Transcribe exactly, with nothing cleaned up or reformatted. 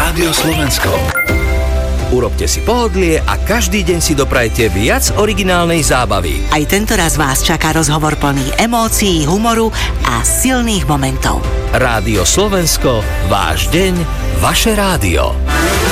Rádio Slovensko. Urobte si pohodlie a každý deň si doprajte viac originálnej zábavy. Aj tento raz vás čaká rozhovor plný emócií, humoru a silných momentov. Rádio Slovensko, váš deň, vaše rádio.